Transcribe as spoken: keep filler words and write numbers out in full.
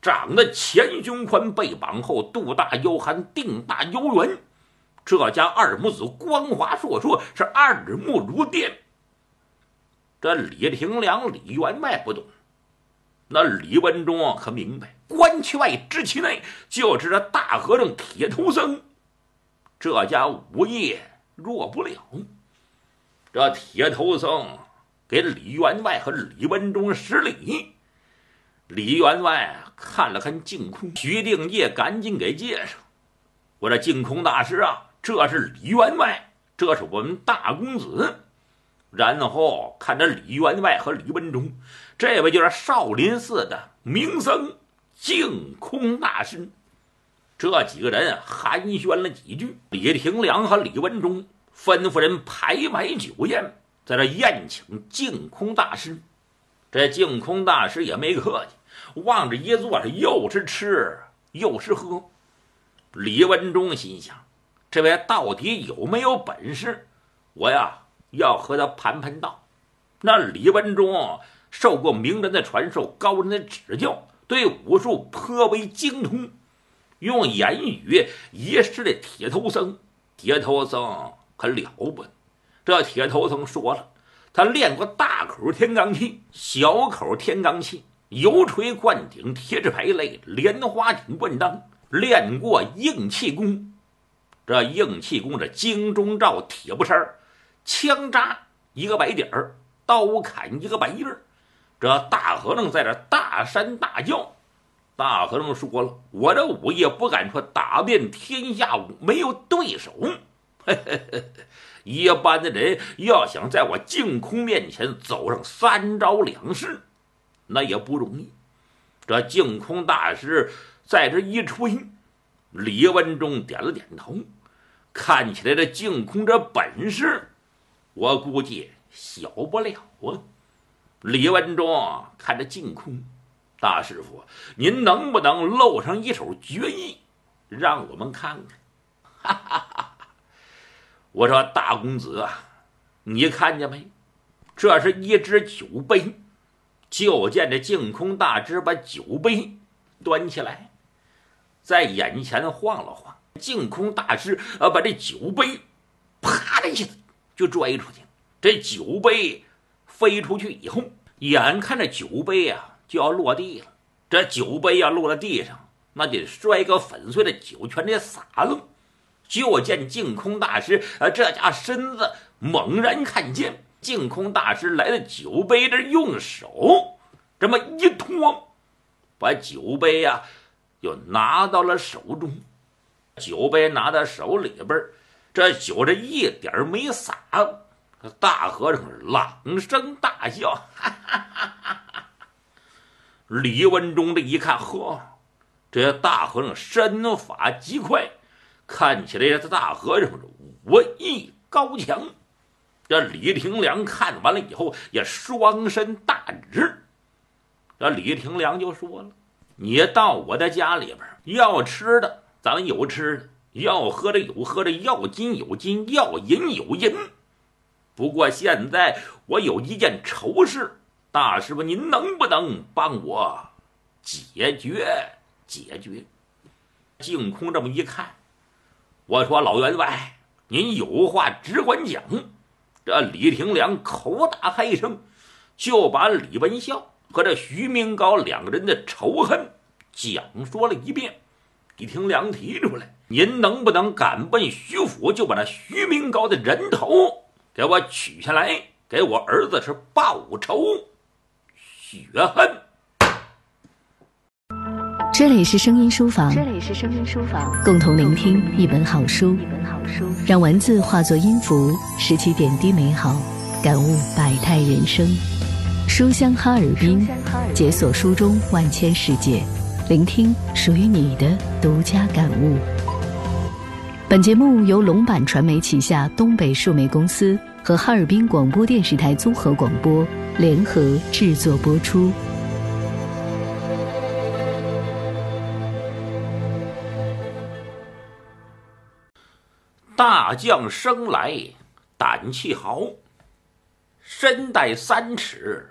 长得前胸宽，背膀厚，肚大腰憨，腚大腰圆。这家二母子光华硕硕，是二目如电。这李廷良、李员外不懂，那李文忠可明白，关其外知其内，就是这大和尚铁头僧。这家午夜弱不了。这铁头僧给李员外和李文忠施礼。李员外看了看净空，徐定业赶紧给介绍：“我这净空大师啊，这是李员外，这是我们大公子。”然后看着李员外和李文忠，这位就是少林寺的名僧净空大师。这几个人寒暄了几句，李廷良和李文忠吩咐人排买酒宴，在这宴请净空大师。这净空大师也没客气，望着一座是又是吃又是喝。李文忠心想，这位到底有没有本事？我呀要和他盘盘道。那李文忠受过名人的传授，高人的指教，对武术颇为精通，用言语一试这铁头僧。铁头僧可了不得，这铁头僧说了，他练过大口天罡气、小口天罡气、油锤灌顶、铁齿排类、莲花顶灌裆，练过硬气功。这硬气功这经中照、铁布衫，枪扎一个白点儿，刀砍一个白印儿。这大和尚在这大山大叫。大和尚说了，我这武艺不敢说打遍天下无没有对手，嘿嘿嘿，一般的人要想在我净空面前走上三招两式，那也不容易。这净空大师在这一吹，李文忠点了点头，看起来这净空这本事，我估计小不了啊。李文忠看着净空，大师傅，您能不能露上一手绝艺，让我们看看？哈哈哈！我说大公子啊，你看见没？这是一只酒杯。就见这净空大师把酒杯端起来，在眼前晃了晃。净空大师啊，把这酒杯啪的一下子就拽出去。这酒杯飞出去以后，眼看着酒杯啊就要落地了。这酒杯要落在地上，那得摔个粉碎的酒全得洒了。就见净空大师啊，这家身子猛然看见，净空大师来到酒杯这，用手这么一托，把酒杯呀、啊、就拿到了手中。酒杯拿到手里边，这酒这一点没洒。大和尚朗声大笑，哈哈哈哈哈！李文忠这一看，呵，这大和尚身法极快，看起来这大和尚武艺高强。这李廷良看完了以后，也双身大直。这李廷良就说了：“你到我的家里边，要吃的咱们有吃的，要喝的有喝的，要金有金，要银有银。不过现在我有一件愁事，大师傅您能不能帮我解决解决？”净空这么一看，我说：“老员外，您有话只管讲。”这李廷良口打嗨声，就把李文孝和这徐明高两个人的仇恨讲说了一遍。李廷良提出来：“您能不能赶奔徐府，就把那徐明高的人头给我取下来，给我儿子是报仇雪恨。” 这里是声音书房， 这里是声音书房， 共同聆听一本好书， 一本好书， 让文字化作音符，拾起点滴美好，感悟百态人生。书香哈尔滨，解锁书中万千世界，聆听属于你的独家感悟。本节目由龙版传媒旗下东北数媒公司和哈尔滨广播电视台综合广播联合制作播出。 大将生来胆气豪，身带三尺